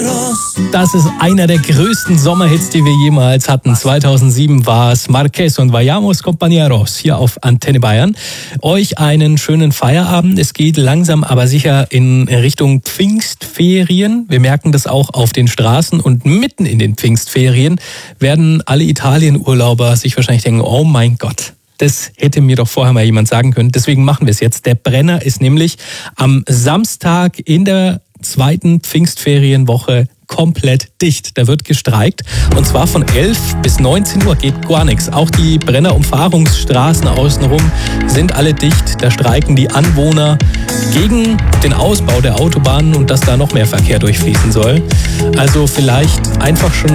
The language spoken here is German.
Das ist einer der größten Sommerhits, die wir jemals hatten. 2007 war es Marquez und Vayamos Compañeros hier auf Antenne Bayern. Euch einen schönen Feierabend. Es geht langsam aber sicher in Richtung Pfingstferien. Wir merken das auch auf den Straßen und mitten in den Pfingstferien werden alle Italienurlauber sich wahrscheinlich denken, oh mein Gott. Das hätte mir doch vorher mal jemand sagen können. Deswegen machen wir es jetzt. Der Brenner ist nämlich am Samstag in der zweiten Pfingstferienwoche komplett dicht. Da wird gestreikt. Und zwar von 11 bis 19 Uhr geht gar nichts. Auch die Brenner-Umfahrungsstraßen außenrum sind alle dicht. Da streiken die Anwohner gegen den Ausbau der Autobahnen und dass da noch mehr Verkehr durchfließen soll. Also vielleicht einfach schon